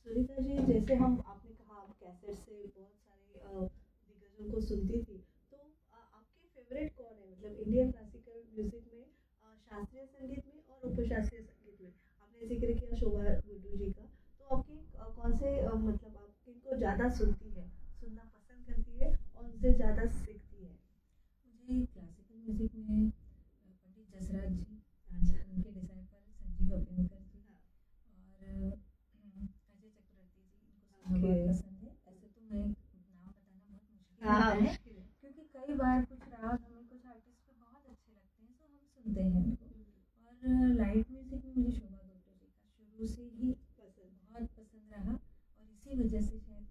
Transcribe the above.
सुनीता जी, जैसे हम आपने कहा आप कैसेट से बहुत सारे दिग्गजों को सुनती थी, तो आपके फेवरेट कौन है मतलब इंडियन क्लासिकल म्यूजिक में, शास्त्रीय संगीत में और उपशास्त्रीय संगीत में? आपने जिक्र किया शोभा गुड्डू जी का, तो आपके कौन से मतलब आप किनको ज़्यादा सुनती है, सुनना पसंद करती है और उनसे ज़्यादा सीखती है? मुझे क्लासिकल म्यूजिक में पंडित जसराज जी, अच्छा। उनके डिसाइपल संजीव अभ्यंकर जी हाँ। और अजय चक्रवर्ती जी, इनको सुनना ओके। बहुत पसंद है। ऐसे तो मैं नाम बताना बहुत मुश्किल हाँ, होता है मुश्किल है। क्योंकि कई बार कुछ